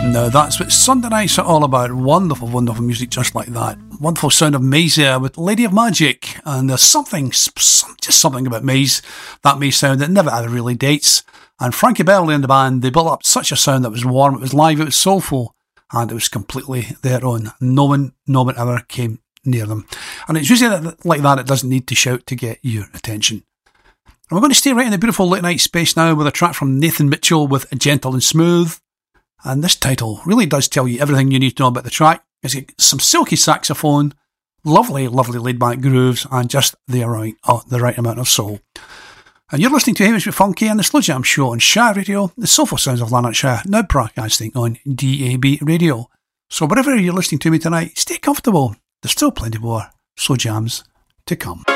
Now that's what Sunday nights are all about. Wonderful, wonderful music just like that. Wonderful sound of Maze there with Lady of Magic. And there's just something about Maze, that Maze sound that never ever really dates. And Frankie Beverly and the band, they built up such a sound that was warm, it was live, it was soulful, and it was completely their own. No one ever came near them. And it's usually like that, it doesn't need to shout to get your attention. And we're going to stay right in the beautiful late night space now with a track from Nathan Mitchell with Gentle and Smooth. And this title really does tell you everything you need to know about the track. It's got some silky saxophone, lovely, lovely laid-back grooves, and just the right amount of soul. And you're listening to Hamish Funky and the Slow Jam Show on Shire Radio, the soulful sounds of Lanarkshire, now broadcasting on DAB Radio. So wherever you're listening to me tonight, stay comfortable. There's still plenty more slow jams to come.